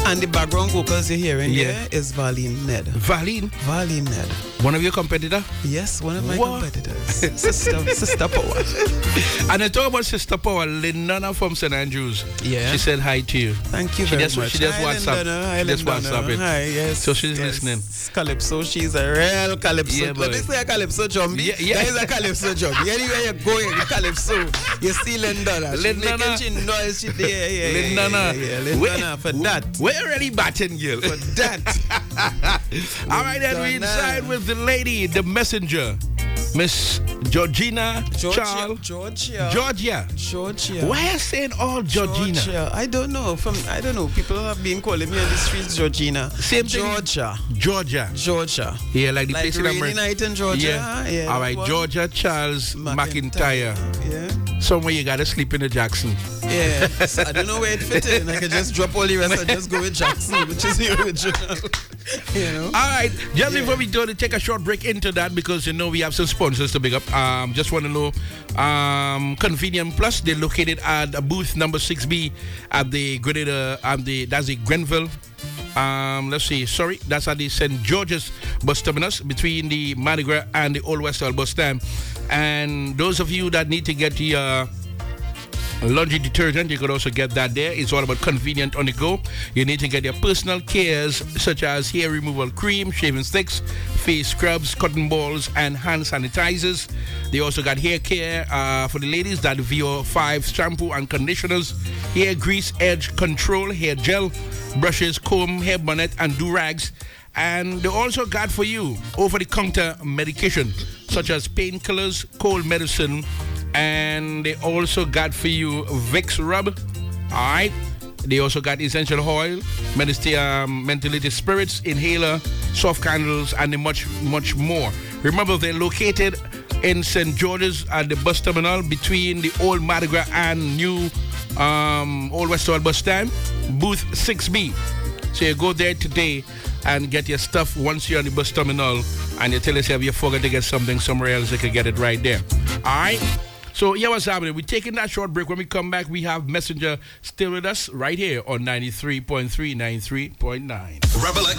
And the background vocals you're hearing there is Valine Ned. Valine Ned. One of your competitor? Yes, one of my competitors. Sister Power. And I talk about Sister Power, Lindana from St. Andrews. Yeah. She said hi to you. Thank you very much. She just WhatsApp. Hi, yes. So she's listening. Calypso, she's a real Calypso. Yeah, let me say a Calypso jumpy. Yeah. That is a Calypso jumpy. Anywhere you're going, Calypso, you see Lindana. She's making she noise. Lindana. Lindana for that. We're already batting, girl. For that. All right, then we inside with the lady, the messenger, Miss Georgia. Why are you saying all Georgina? Georgia. I don't know. People have been calling me on the streets Georgina. Same thing. Georgia. Yeah, like the place in America. Night in Georgia. Yeah. All right, Georgia Charles McIntyre. Yeah. Somewhere you gotta sleep in the Jackson. Yeah. So I don't know where it fit in. I could just drop all the rest and just go with Jackson, which is the original. You know. All right. Just before we do, to take a short break into that, because you know we have some sponsors to big up. Just want to know, Convenient Plus. They're located at booth number 6B at the that's the Grenville. Let's see. Sorry, that's at the St. George's bus terminus between the Mardi Gras and the Old Westall bus stand. And those of you that need to get the laundry detergent, you could also get that there. It's all about convenient on the go. You need to get your personal cares such as hair removal cream, shaving sticks, face scrubs, cotton balls, and hand sanitizers. They also got hair care for the ladies, that VO5 shampoo and conditioners, hair grease, edge control, hair gel, brushes, comb, hair bonnet, and do-rags. And they also got for you over-the-counter medication such as painkillers, cold medicine, and they also got for you Vicks Rub. All right. They also got essential oil, mentholated spirits, inhaler, soft candles, and much, much more. Remember, they're located in St. George's at the bus terminal between the old Mardi Gras and new Old Westall bus stand, booth 6B. So you go there today and get your stuff once you're on the bus terminal, and you tell yourself you forgot to get something somewhere else, you can get it right there. All right. So, yeah, what's happening? We're taking that short break. When we come back, we have Messenger still with us right here on 93.3, 93.9. Rebel